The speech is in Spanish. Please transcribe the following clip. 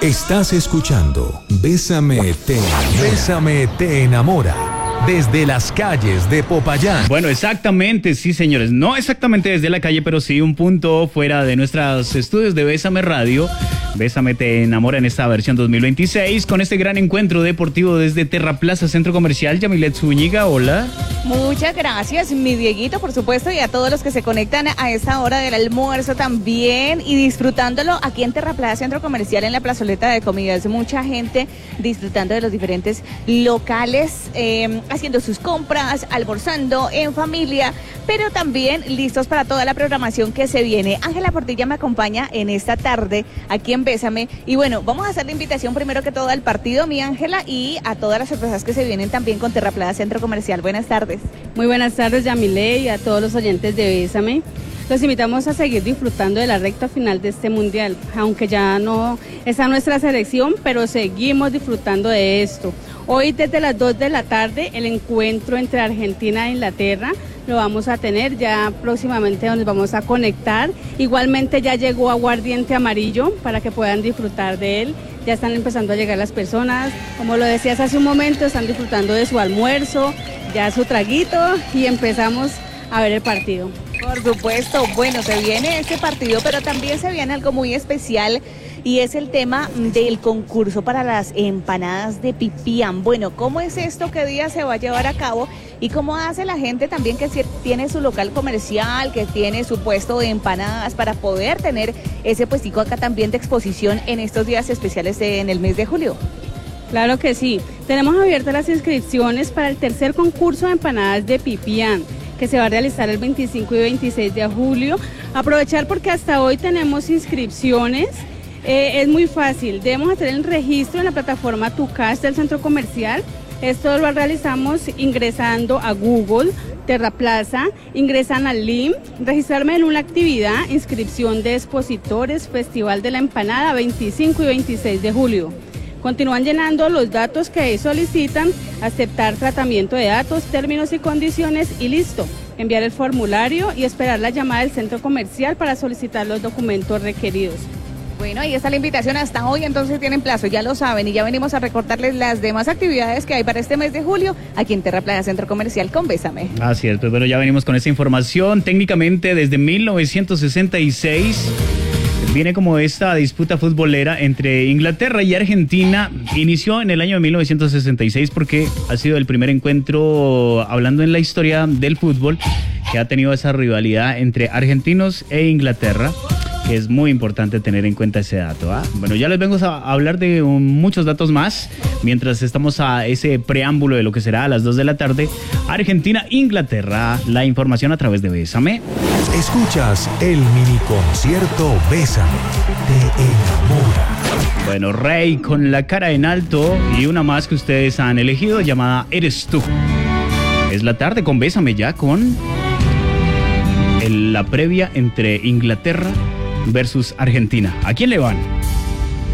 Estás escuchando Bésame te enamora. Desde las calles de Popayán. Bueno, exactamente, sí, señores. No exactamente desde la calle, pero sí un punto fuera de nuestros estudios de Bésame Radio. Bésame te enamora en esta versión 2026 con este gran encuentro deportivo desde Terraplaza Centro Comercial. Yamilet Zúñiga, hola. Muchas gracias, mi Dieguito, por supuesto, y a todos los que se conectan a esta hora del almuerzo también y disfrutándolo aquí en Terraplaza Centro Comercial en la plazoleta de comidas. Mucha gente disfrutando de los diferentes locales, haciendo sus compras, almorzando en familia, pero también listos para toda la programación que se viene. Ángela Portilla me acompaña en esta tarde aquí en Bésame y bueno, vamos a hacer la invitación primero que todo al partido, mi Ángela, y a todas las sorpresas que se vienen también con Terraplaza Centro Comercial. Buenas tardes. Muy buenas tardes, Yamile, y a todos los oyentes de Bésame. Los invitamos a seguir disfrutando de la recta final de este mundial, aunque ya no está nuestra selección, pero seguimos disfrutando de esto. Hoy desde las 2 de la tarde el encuentro entre Argentina e Inglaterra lo vamos a tener ya próximamente, donde vamos a conectar. Igualmente ya llegó Aguardiente Amarillo para que puedan disfrutar de él. Ya están empezando a llegar las personas, como lo decías hace un momento, están disfrutando de su almuerzo, ya su traguito y empezamos a ver el partido. Por supuesto, bueno, se viene este partido, pero también se viene algo muy especial y es el tema del concurso para las empanadas de Pipián. Bueno, ¿cómo es esto? ¿Qué día se va a llevar a cabo? ¿Y cómo hace la gente también que tiene su local comercial, que tiene su puesto de empanadas para poder tener ese puestico acá también de exposición en estos días especiales en el mes de julio? Claro que sí. Tenemos abiertas las inscripciones para el tercer concurso de empanadas de Pipián, que se va a realizar el 25 y 26 de julio. Aprovechar porque hasta hoy tenemos inscripciones. Es muy fácil, debemos hacer el registro en la plataforma Tucash del centro comercial. Esto lo realizamos ingresando a Google, Terraplaza, ingresan al link, registrarme en una actividad, inscripción de expositores, Festival de la Empanada, 25 y 26 de julio. Continúan llenando los datos que ahí solicitan, aceptar tratamiento de datos, términos y condiciones y listo. Enviar el formulario y esperar la llamada del centro comercial para solicitar los documentos requeridos. Bueno, ahí está la invitación hasta hoy, entonces tienen plazo, ya lo saben, y ya venimos a recordarles las demás actividades que hay para este mes de julio aquí en Terraplaza Centro Comercial con Bésame. Así es, pues bueno, ya venimos con esta información. Técnicamente desde 1966 viene como esta disputa futbolera entre Inglaterra y Argentina. Inició en el año de 1966 porque ha sido el primer encuentro, hablando en la historia del fútbol, que ha tenido esa rivalidad entre argentinos e Inglaterra, que es muy importante tener en cuenta ese dato. Bueno, ya les vengo a hablar de muchos datos más, mientras estamos a ese preámbulo de lo que será a las 2 de la tarde, Argentina-Inglaterra, la información a través de Bésame. Escuchas el mini concierto Bésame te enamora. Bueno, Rey con La Cara en Alto y una más que ustedes han elegido llamada Eres Tú. Es la tarde con Bésame ya con la previa entre Inglaterra versus Argentina. ¿A quién le van?